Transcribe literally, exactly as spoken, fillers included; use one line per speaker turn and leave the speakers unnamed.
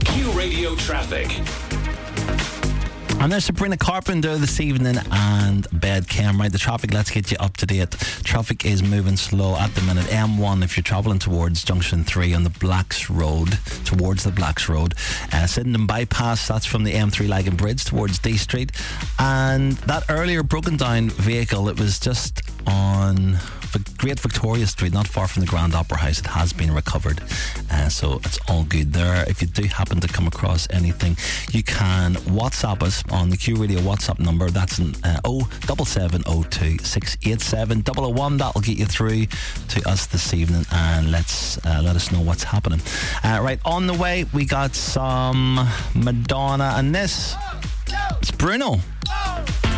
Q Radio traffic.
And there's Sabrina Carpenter this evening and Bed Cam. Right, the traffic, let's get you up to date. Traffic is moving slow at the minute. M one, if you're travelling towards Junction three on the Blacks Road, towards the Blacks Road. Uh, Sydenham Bypass, that's from the M three Lagan Bridge towards D Street. And that earlier broken down vehicle, it was just on Great Victoria Street, not far from the Grand Opera House. It has been recovered, uh, so it's all good there. If you do happen to come across anything, you can WhatsApp us on the Q Radio WhatsApp number. That's an uh, oh seven seven oh two six eight seven double oh one. That'll get you through to us this evening, and let's uh, let us know what's happening. Uh, right, on the way we got some Madonna, and this it's Bruno.